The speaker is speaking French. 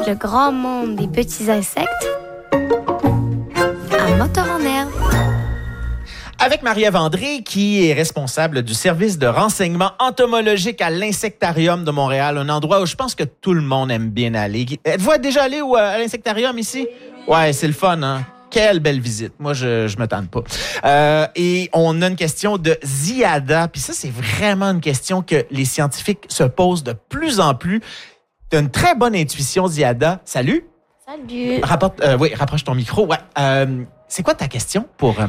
le grand monde des petits insectes, un moteur en herbe. Avec Marie-Ève André, qui est responsable du service de renseignement entomologique à l'Insectarium de Montréal, un endroit où je pense que tout le monde aime bien aller. Êtes-vous déjà allé à l'Insectarium ici? Ouais, c'est le fun, hein? Quelle belle visite. Moi, je me tente pas. Et on a une question de Ziada. Puis ça, c'est vraiment une question que les scientifiques se posent de plus en plus. Tu as une très bonne intuition, Ziada. Salut. Salut. Rapproche ton micro. Ouais. C'est quoi ta question pour